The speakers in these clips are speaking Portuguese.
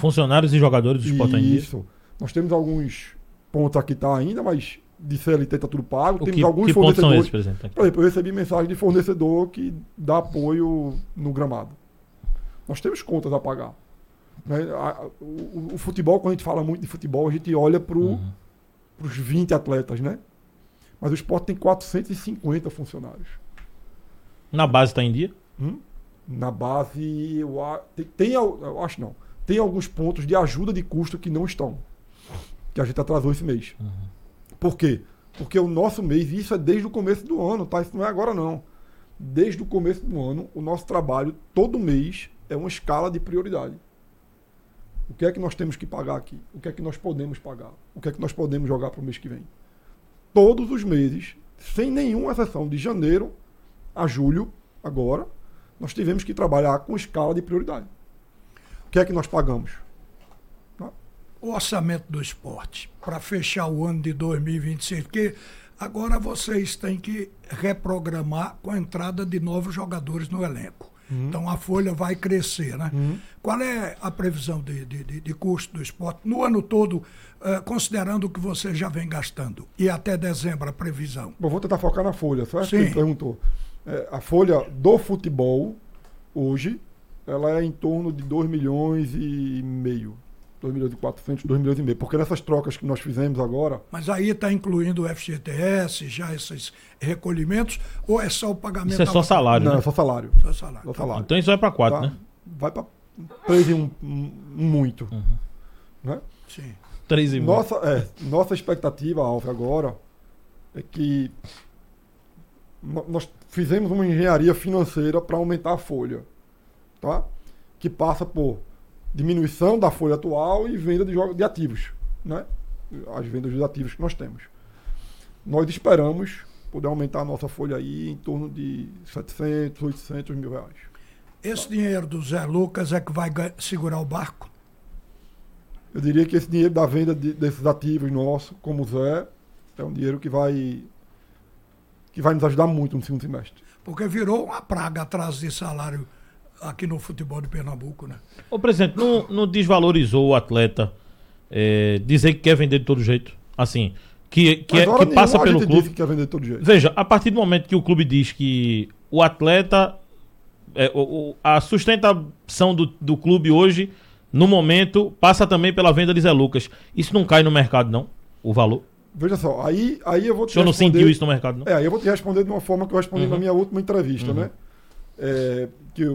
funcionários e jogadores do Sport ainda. Isso. Nós temos alguns pontos aqui tá ainda, mas de CLT tá tudo pago. Temos Que alguns pontos são fornecedores. esses, por exemplo? Por exemplo, eu recebi mensagem de fornecedor que dá apoio no gramado. Nós temos contas a pagar. Né? O futebol, quando a gente fala muito de futebol, a gente olha para os 20 atletas, né? Mas o Sport tem 450 funcionários. Na base está em dia? Na base, eu acho não. Tem alguns pontos de ajuda de custo que não estão. Que a gente atrasou esse mês. Por quê? Porque o nosso mês, e isso é desde o começo do ano, tá? Isso não é agora não. Desde o começo do ano, o nosso trabalho, todo mês, é uma escala de prioridade. O que é que nós temos que pagar aqui? O que é que nós podemos pagar? O que é que nós podemos jogar para o mês que vem? Todos os meses, sem nenhuma exceção, de janeiro a julho, agora, nós tivemos que trabalhar com escala de prioridade. O que é que nós pagamos? O orçamento do esporte para fechar o ano de 2026, porque agora vocês têm que reprogramar com a entrada de novos jogadores no elenco. Então a folha vai crescer, né? Qual é a previsão de custo do esporte no ano todo, considerando o que você já vem gastando? E até dezembro a previsão? Bom, vou tentar focar na folha, certo? Sim. Você perguntou. A folha do futebol, hoje, ela é em torno de 2 milhões e meio. 2 milhões e 400, 2 milhões e meio. Porque nessas trocas que nós fizemos agora... Mas aí está incluindo o FGTS, já esses recolhimentos, ou é só o pagamento? Isso é só salário, Não, né? é só salário. Só salário. Só salário. Então isso vai para 4, Tá? né? Vai para 3 e muito. Né? Sim. 3 e muito. Nossa expectativa, Alf, agora, é que nós fizemos uma engenharia financeira para aumentar a folha. Tá? Que passa por diminuição da folha atual e venda de ativos, né? As vendas dos ativos que nós temos. Nós esperamos poder aumentar a nossa folha aí em torno de 700, 800 mil reais. Esse dinheiro do Zé Lucas é que vai segurar o barco? Eu diria que esse dinheiro da venda desses ativos nossos, como o Zé, é um dinheiro que vai nos ajudar muito no segundo semestre. Porque virou uma praga atrás de salário aqui no futebol de Pernambuco, né? Ô, presidente, não desvalorizou o atleta dizer que quer vender de todo jeito? Assim, que passa pelo clube. Disse que quer vender de todo jeito. Veja, a partir do momento que o clube diz que o atleta, a sustentação do clube hoje, no momento, passa também pela venda de Zé Lucas. Isso não cai no mercado, não? O valor? Veja só, aí eu vou te O senhor não sentiu isso no mercado, não? Aí eu vou te responder de uma forma que eu respondi na minha última entrevista, né? Que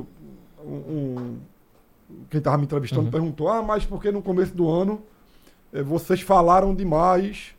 quem estava me entrevistando perguntou, mas porque no começo do ano vocês falaram demais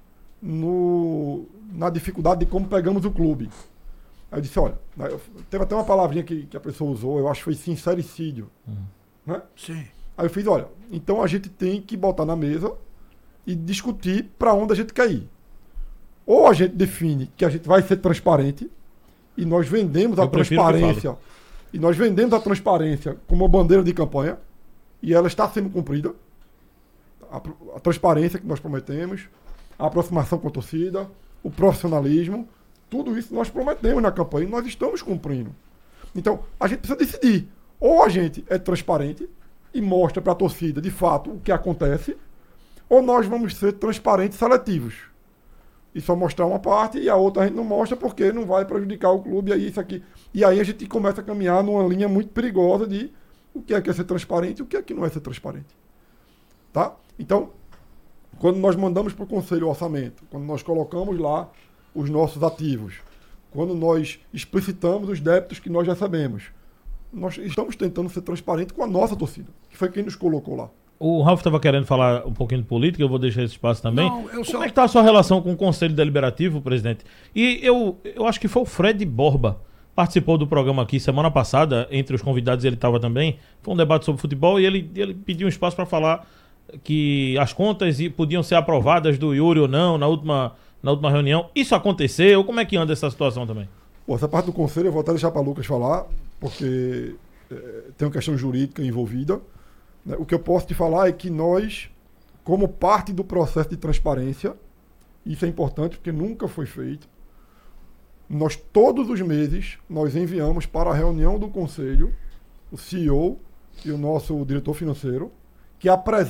na dificuldade de como pegamos o clube. Aí eu disse, olha, teve até uma palavrinha que a pessoa usou, eu acho que foi sincericídio. Né? Sim. Aí eu fiz, olha, então a gente tem que botar na mesa e discutir para onde a gente quer ir. Ou a gente define que a gente vai ser transparente e nós vendemos a transparência. E nós vendemos a transparência como bandeira de campanha e ela está sendo cumprida. A transparência que nós prometemos, a aproximação com a torcida, o profissionalismo, tudo isso nós prometemos na campanha e nós estamos cumprindo. Então, a gente precisa decidir. Ou a gente é transparente e mostra para a torcida, de fato, o que acontece, ou nós vamos ser transparentes e seletivos. E só mostrar uma parte e a outra a gente não mostra porque não vai prejudicar o clube, aí isso aqui. E aí a gente começa a caminhar numa linha muito perigosa de o que é ser transparente e o que é que não é ser transparente. Tá? Então, quando nós mandamos para o Conselho o orçamento, quando nós colocamos lá os nossos ativos, quando nós explicitamos os débitos que nós recebemos, nós estamos tentando ser transparente com a nossa torcida, que foi quem nos colocou lá. O Ralf estava querendo falar um pouquinho de política, eu vou deixar esse espaço também. Não, Como é que está a sua relação com o Conselho Deliberativo, presidente? E eu acho que foi o Fred Borba, participou do programa aqui semana passada, entre os convidados ele estava também, foi um debate sobre futebol e ele pediu um espaço para falar que as contas podiam ser aprovadas do Yuri ou não na última reunião. Isso aconteceu? Como é que anda essa situação também? Bom, essa parte do Conselho eu vou até deixar para Lucas falar, porque tem uma questão jurídica envolvida. O que eu posso te falar é que nós, como parte do processo de transparência, isso é importante porque nunca foi feito, nós todos os meses nós enviamos para a reunião do Conselho o CEO e o nosso diretor financeiro que apresenta